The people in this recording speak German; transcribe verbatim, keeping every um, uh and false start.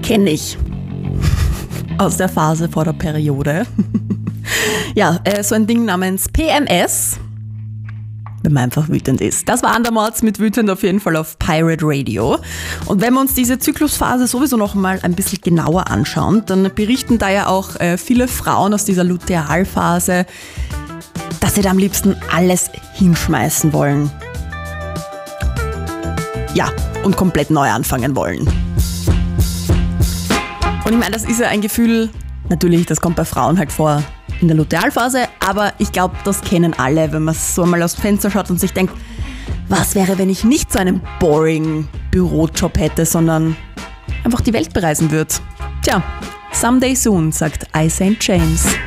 Kenn ich. Aus der Phase vor der Periode. Ja, äh, so ein Ding namens P M S. Wenn man einfach wütend ist. Das war Andermords mit Wütend auf jeden Fall auf Pirate Radio. Und wenn wir uns diese Zyklusphase sowieso noch mal ein bisschen genauer anschauen, dann berichten da ja auch äh, viele Frauen aus dieser Lutealphase, dass sie da am liebsten alles hinschmeißen wollen. Ja, und komplett neu anfangen wollen. Und ich meine, das ist ja ein Gefühl, natürlich, das kommt bei Frauen halt vor, in der Lutealphase, aber ich glaube, das kennen alle, wenn man so mal aus dem Fenster schaut und sich denkt, was wäre, wenn ich nicht so einen boring Bürojob hätte, sondern einfach die Welt bereisen würde. Tja, someday soon, sagt I. Sankt James.